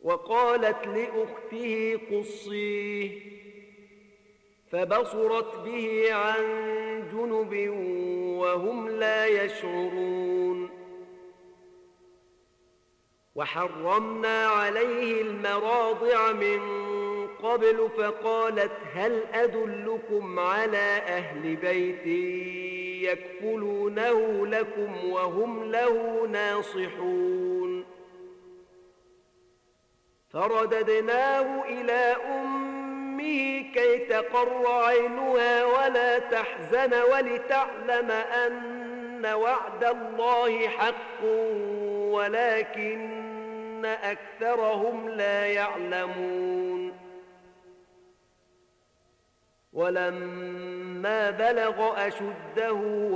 وقالت لأخته قصيه فبصرت به عن جنب وهم لا يشعرون. وحرمنا عليه المراضع من قبل فقالت هل أدلكم على أهل بيت يكفلونه لكم وهم له ناصحون. فرددناه إلى أمه كي تقر عينها ولا تحزن ولتعلم أن وعد الله حق ولكن أكثرهم لا يعلمون. ولما بلغ أشده